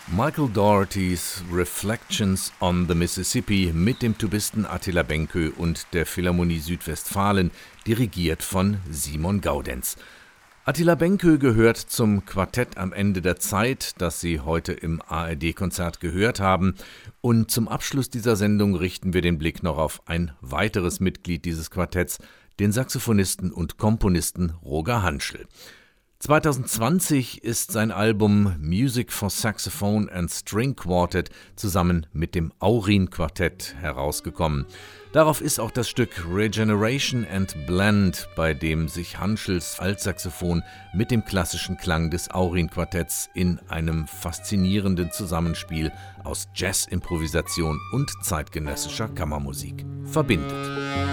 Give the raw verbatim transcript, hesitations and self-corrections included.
Michael Doughertys Reflections on the Mississippi mit dem Tubisten Attila Benkö und der Philharmonie Südwestfalen, dirigiert von Simon Gaudenz. Attila Benkö gehört zum Quartett Am Ende der Zeit, das Sie heute im A R D-Konzert gehört haben. Und zum Abschluss dieser Sendung richten wir den Blick noch auf ein weiteres Mitglied dieses Quartetts, den Saxophonisten und Komponisten Roger Hanschel. zwanzig zwanzig ist sein Album Music for Saxophone and String Quartet zusammen mit dem Aurin Quartett herausgekommen. Darauf ist auch das Stück Regeneration and Blend, bei dem sich Hanschels Altsaxophon mit dem klassischen Klang des Aurin Quartetts in einem faszinierenden Zusammenspiel aus Jazz-Improvisation und zeitgenössischer Kammermusik verbindet.